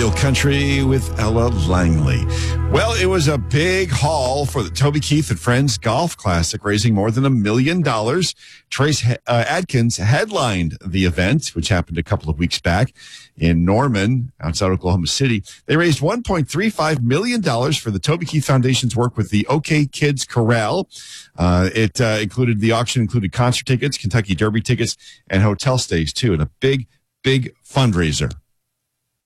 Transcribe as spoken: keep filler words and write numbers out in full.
Real Country with Ella Langley. Well, it was a big haul for the Toby Keith and Friends Golf Classic, raising more than a million dollars. Trace uh, Adkins headlined the event, which happened a couple of weeks back in Norman, outside Oklahoma City. They raised one point three five million dollars for the Toby Keith Foundation's work with the OK Kids Corral. Uh, it uh, included, the auction included concert tickets, Kentucky Derby tickets, and hotel stays, too, and a big, big fundraiser.